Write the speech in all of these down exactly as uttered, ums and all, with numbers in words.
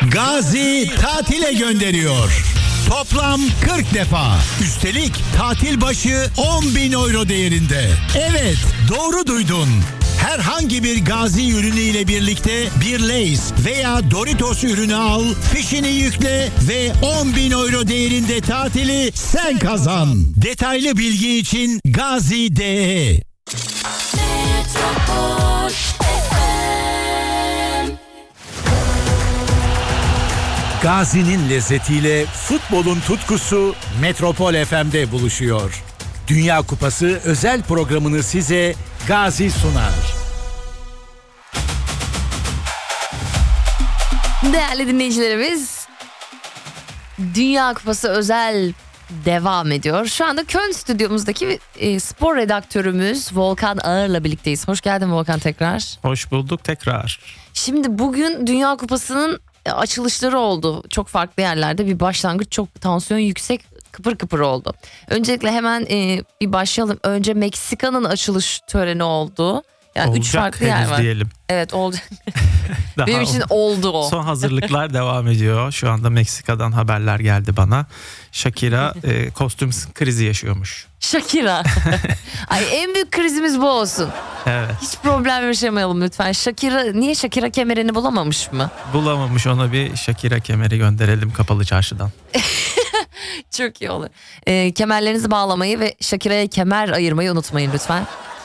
Gazi tatile gönderiyor. Toplam kırk defa. Üstelik tatil başı on bin euro değerinde. Evet, doğru duydun. Herhangi bir Gazi ürünü ile birlikte bir Lay's veya Doritos ürünü al, fişini yükle ve on bin euro değerinde tatili sen kazan. Detaylı bilgi için Gazi nokta de. Gazi'nin lezzetiyle futbolun tutkusu Metropol F M'de buluşuyor. Dünya Kupası özel programını size Gazi sunar. Değerli dinleyicilerimiz, Dünya Kupası özel devam ediyor. Şu anda Köln stüdyomuzdaki e, spor redaktörümüz Volkan Ağır'la birlikteyiz. Hoş geldin Volkan tekrar. Hoş bulduk tekrar. Şimdi bugün Dünya Kupası'nın açılışları oldu. Çok farklı yerlerde bir başlangıç, çok tansiyon yüksek, kıpır kıpır oldu. Öncelikle hemen e, bir başlayalım. Önce Meksika'nın açılış töreni oldu. Yani olacak, üç farklı yer var. Diyelim. Evet, olacak. Benim için oldu o. Son hazırlıklar devam ediyor. Şu anda Meksika'dan haberler geldi bana. Shakira e, kostüm krizi yaşıyormuş. Shakira. Ay, en büyük krizimiz bu olsun. Evet. Hiç problem yaşamayalım lütfen. Shakira, niye Shakira kemerini bulamamış mı? Bulamamış, ona bir Shakira kemeri gönderelim kapalı çarşıdan. Çok iyi olur. E, kemerlerinizi bağlamayı ve Shakira'ya kemer ayırmayı unutmayın lütfen.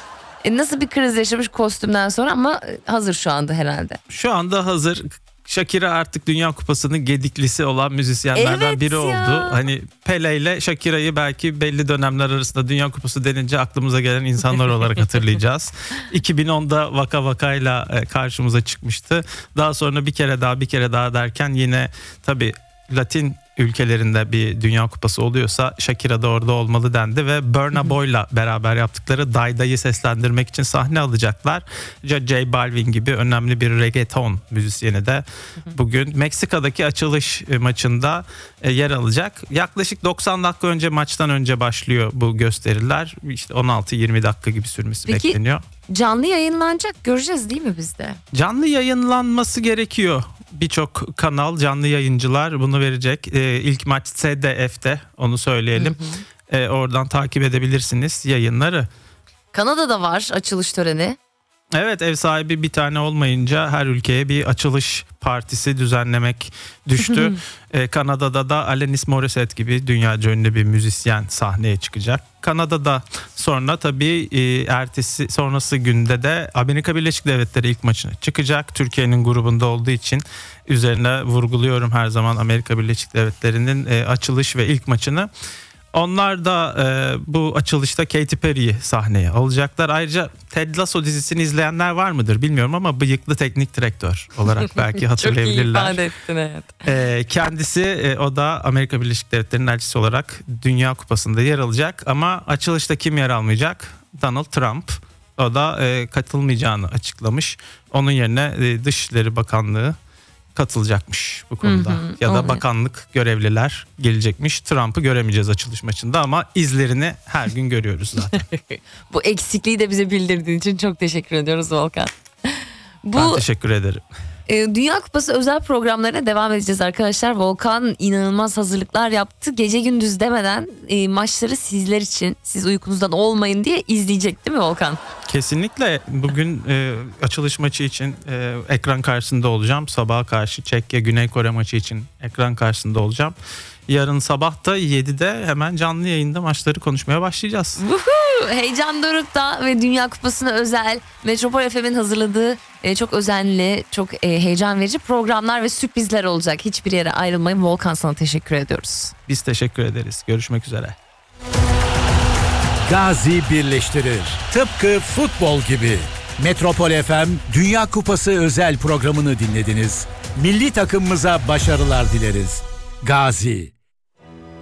E, nasıl bir kriz yaşamış kostümden sonra, ama hazır şu anda herhalde. Şu anda hazır. Shakira artık Dünya Kupası'nın gediklisi olan müzisyenlerden evet biri ya. oldu. Hani Pele ile Shakira'yı belki belli dönemler arasında Dünya Kupası denince aklımıza gelen insanlar olarak hatırlayacağız. iki bin onda Vaka Vaka'yla karşımıza çıkmıştı. Daha sonra bir kere daha bir kere daha derken yine tabii Latin ülkelerinde bir Dünya Kupası oluyorsa Shakira da orada olmalı dendi ve Burna Boy'la beraber yaptıkları Daida'yı seslendirmek için sahne alacaklar. J Balvin gibi önemli bir reggaeton müzisyeni de bugün Meksika'daki açılış maçında yer alacak. Yaklaşık doksan dakika önce, maçtan önce başlıyor bu gösteriler. İşte on altı yirmi dakika gibi sürmesi Peki, bekleniyor. Canlı yayınlanacak, göreceğiz değil mi biz de? Canlı yayınlanması gerekiyor. Birçok kanal, canlı yayıncılar bunu verecek. Ee, ilk maç S D F'te, onu söyleyelim. Hı hı. Ee, oradan takip edebilirsiniz yayınları. Kanada'da var açılış töreni. Evet, ev sahibi bir tane olmayınca her ülkeye bir açılış partisi düzenlemek düştü. ee, Kanada'da da Alanis Morissette gibi dünyaca ünlü bir müzisyen sahneye çıkacak. Kanada'da sonra tabii e, ertesi sonrası günde de Amerika Birleşik Devletleri ilk maçına çıkacak. Türkiye'nin grubunda olduğu için üzerine vurguluyorum her zaman Amerika Birleşik Devletleri'nin e, açılış ve ilk maçını. Onlar da e, bu açılışta Katy Perry'yi sahneye alacaklar. Ayrıca Ted Lasso dizisini izleyenler var mıdır bilmiyorum ama bıyıklı teknik direktör olarak belki hatırlayabilirler. Çok iyi ifade ettin, evet. E, kendisi e, o da Amerika Birleşik Devletleri'nin elçisi olarak Dünya Kupası'nda yer alacak. Ama açılışta kim yer almayacak? Donald Trump. O da e, katılmayacağını açıklamış. Onun yerine e, Dışişleri Bakanlığı katılacakmış bu konuda. Hı hı, ya da bakanlık görevliler gelecekmiş. Trump'ı göremeyeceğiz açılış maçında ama izlerini her gün görüyoruz zaten. Bu eksikliği de bize bildirdiğin için çok teşekkür ediyoruz Volkan. Bu, ben teşekkür ederim. E, Dünya Kupası özel programlarına devam edeceğiz arkadaşlar. Volkan inanılmaz hazırlıklar yaptı. Gece gündüz demeden e, maçları sizler için, siz uykunuzdan olmayın diye izleyecek değil mi Volkan? Kesinlikle. Bugün e, açılış maçı için e, ekran karşısında olacağım. Sabaha karşı Çekya Güney Kore maçı için ekran karşısında olacağım. Yarın sabah da yedide hemen canlı yayında maçları konuşmaya başlayacağız. Woohoo! Heyecan dorukta ve Dünya Kupası'na özel Metropol F M'in hazırladığı e, çok özenli, çok e, heyecan verici programlar ve sürprizler olacak. Hiçbir yere ayrılmayın. Volkan, sana teşekkür ediyoruz. Biz teşekkür ederiz. Görüşmek üzere. Gazi birleştirir. Tıpkı futbol gibi. Metropol F M Dünya Kupası özel programını dinlediniz. Milli takımımıza başarılar dileriz. Gazi.